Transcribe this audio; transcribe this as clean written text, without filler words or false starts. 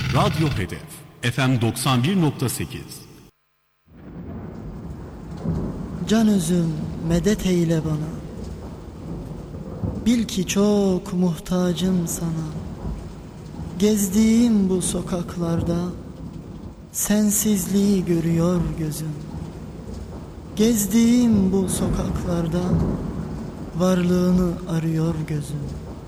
Radyo Hedef FM 91.8. Can özüm medet eyle bana, bil ki çok muhtacım sana. Gezdiğim bu sokaklarda sensizliği görüyor gözüm. Gezdiğim bu sokaklarda varlığını arıyor gözüm.